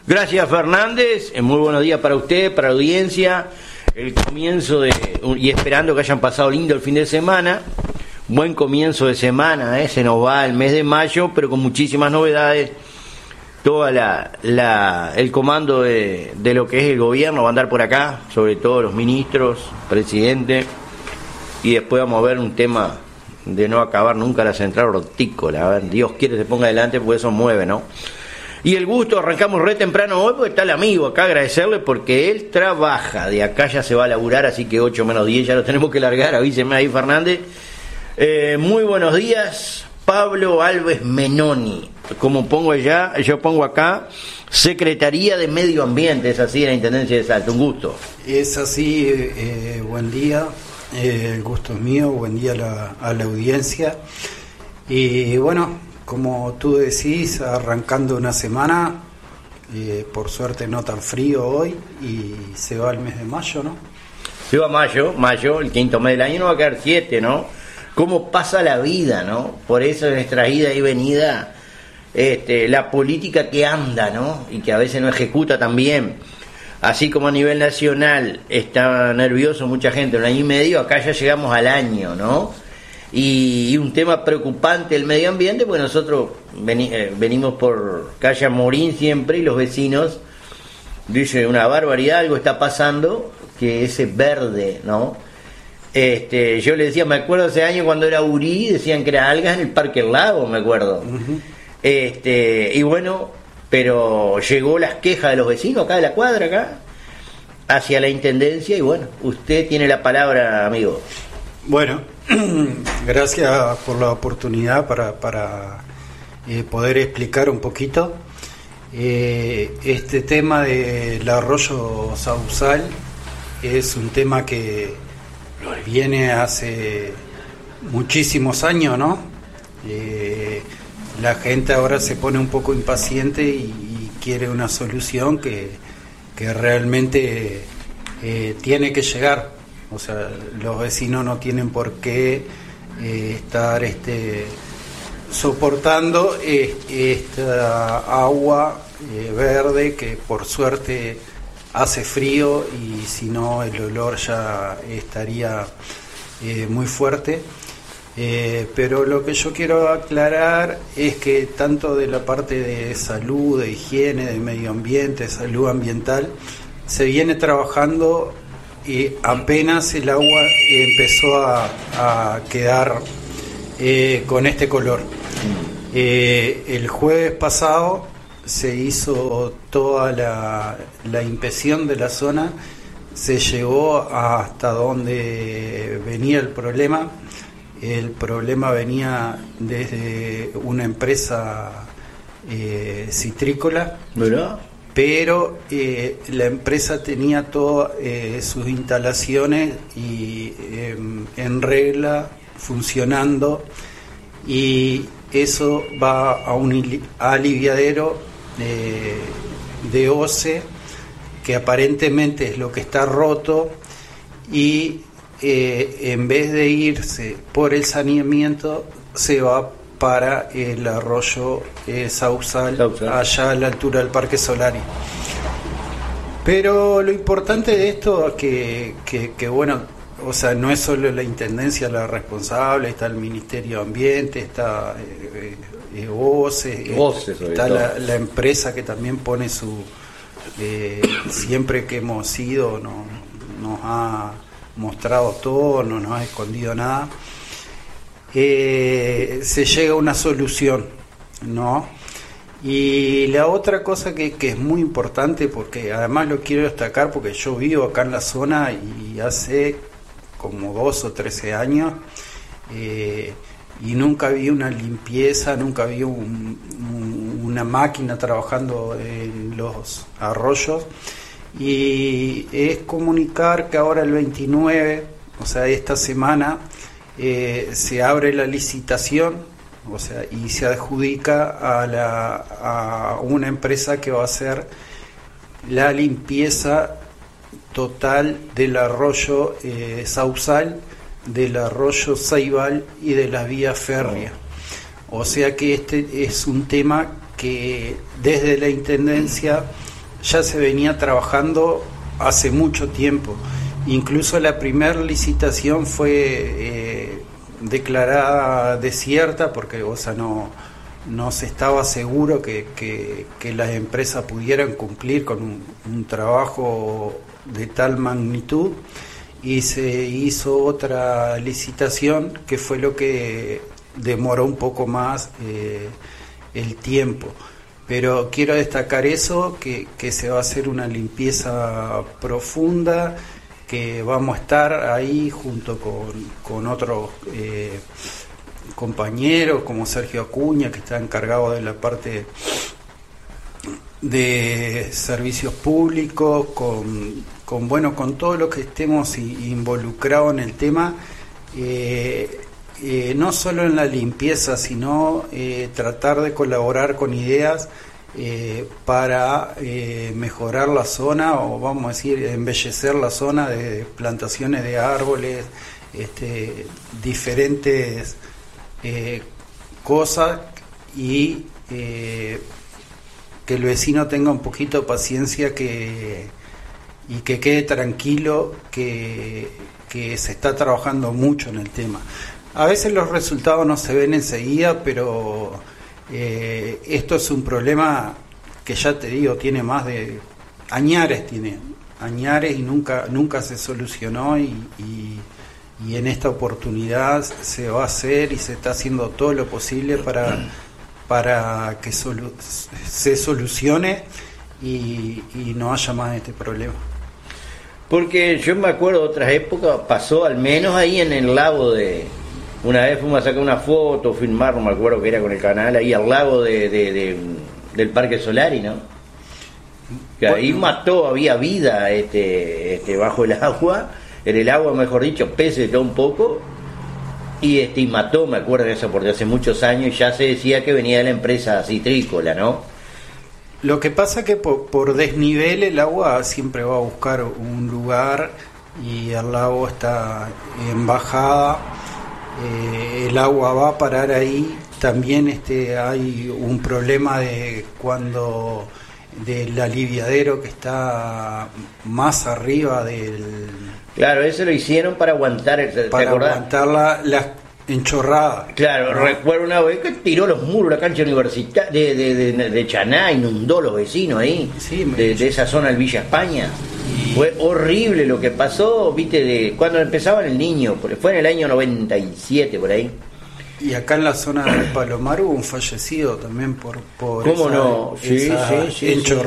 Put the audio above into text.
Gracias, Fernández. Muy buenos días para usted, para la audiencia. El comienzo y esperando que hayan pasado lindo el fin de semana. Buen comienzo de semana, se nos va el mes de mayo, pero con muchísimas novedades. Toda el comando de lo que es el gobierno va a andar por acá, sobre todo los ministros, presidente, y después vamos a ver un tema de no acabar nunca la central hortícola. A ver, Dios quiere que se ponga adelante porque eso mueve, ¿no? Y el gusto, arrancamos re temprano hoy porque está el amigo acá, agradecerle porque él trabaja, de acá ya se va a laburar, así que 8 menos 10 ya lo tenemos que largar, avíseme ahí, Fernández. Muy buenos días, Pablo Alves Menoni. Como pongo allá, yo pongo acá, Secretaría de Medio Ambiente, es así, en la Intendencia de Salta, un gusto. Es así, buen día, el gusto es mío, buen día a la audiencia. Y bueno, como tú decís, arrancando una semana, por suerte no tan frío hoy, y se va el mes de mayo, ¿no? Se va mayo, el quinto mes del año, no va a quedar 7, ¿no? Cómo pasa la vida, ¿no? Por eso es nuestra ida y venida, la política que anda, ¿no? Y que a veces no ejecuta tan bien. Así como a nivel nacional está nervioso mucha gente, 1 año y medio, acá ya llegamos al año, ¿no? Y un tema preocupante el medio ambiente, pues nosotros venimos por calle Morín siempre y los vecinos dicen una barbaridad, algo está pasando, que ese verde, ¿no? Yo le decía, me acuerdo hace años cuando era Urí, decían que era algas en el Parque El Lago, me acuerdo. Uh-huh. Y bueno, pero llegó las quejas de los vecinos acá de la cuadra, acá, hacia la Intendencia, y bueno, usted tiene la palabra, amigo. Bueno, gracias por la oportunidad para poder explicar un poquito. Este tema del arroyo Sausal es un tema que viene hace muchísimos años, ¿no? La gente ahora se pone un poco impaciente y quiere una solución que realmente tiene que llegar. O sea, los vecinos no tienen por qué estar soportando esta agua verde que por suerte hace frío, y si no el olor ya estaría muy fuerte. Pero lo que yo quiero aclarar es que tanto de la parte de salud, de higiene, de medio ambiente, de salud ambiental, se viene trabajando y apenas el agua empezó a quedar con este color. El jueves pasado se hizo toda la inspección de la zona, se llegó hasta donde venía el problema. El problema venía desde una empresa citrícola, ¿verdad? Pero la empresa tenía todas sus instalaciones y en regla, funcionando, y eso va a un aliviadero de OCE, que aparentemente es lo que está roto, y en vez de irse por el saneamiento, se va para el arroyo Sausal, allá a la altura del Parque Solari. Pero lo importante de esto es que bueno, o sea, no es solo la Intendencia la responsable, está el Ministerio de Ambiente, está OCE, está la empresa que también pone su... siempre que hemos ido nos ha mostrado todo, no nos ha escondido nada. Se llega a una solución, ¿no? Y la otra cosa que es muy importante, porque además lo quiero destacar porque yo vivo acá en la zona y hace como 12 o 13 años, y nunca vi una limpieza, nunca vi una máquina trabajando en los arroyos, y es comunicar que ahora el 29, o sea, esta semana, se abre la licitación, o sea, y se adjudica a una empresa que va a hacer la limpieza total del arroyo Sausal, del arroyo Ceibal y de las vías férreas. O sea que este es un tema que desde la Intendencia ya se venía trabajando hace mucho tiempo. Incluso la primera licitación fue declarada desierta porque, o sea, no se estaba seguro que las empresas pudieran cumplir con un trabajo de tal magnitud, y se hizo otra licitación que fue lo que demoró un poco más el tiempo. Pero quiero destacar eso, que se va a hacer una limpieza profunda, que vamos a estar ahí junto con otros compañeros como Sergio Acuña, que está encargado de la parte de servicios públicos, con todo lo que estemos involucrados en el tema, no solo en la limpieza, sino tratar de colaborar con ideas para mejorar la zona, o vamos a decir, embellecer la zona de plantaciones de árboles, diferentes cosas, y que el vecino tenga un poquito de paciencia y que quede tranquilo que se está trabajando mucho en el tema. A veces los resultados no se ven enseguida, pero esto es un problema que, ya te digo, tiene más de añares y nunca se solucionó, y en esta oportunidad se va a hacer y se está haciendo todo lo posible para que se solucione y no haya más este problema. Porque yo me acuerdo de otras épocas, pasó al menos ahí en el lago de... Una vez fuimos a sacar una foto, filmar, no me acuerdo que era con el canal, ahí al lago del Parque Solari, ¿no? Que ahí mató, había vida bajo el agua, en el agua, mejor dicho, peces de todo un poco, y mató, me acuerdo de eso, porque hace muchos años ya se decía que venía de la empresa citrícola, ¿no? Lo que pasa que por desnivel el agua siempre va a buscar un lugar, y el lago está en bajada, el agua va a parar ahí. También hay un problema del aliviadero que está más arriba del... Claro, eso lo hicieron para aguantar, para aguantar las enchorradas. Claro, ¿no? Recuerdo una vez que tiró los muros la cancha universitaria de Chaná, inundó los vecinos ahí, sí, de esa zona del Villa España. Fue horrible lo que pasó, viste, cuando empezaba el Niño, fue en el año 97 por ahí. Y acá en la zona de Palomar hubo un fallecido también por ¿cómo no? Sí, enchorrada.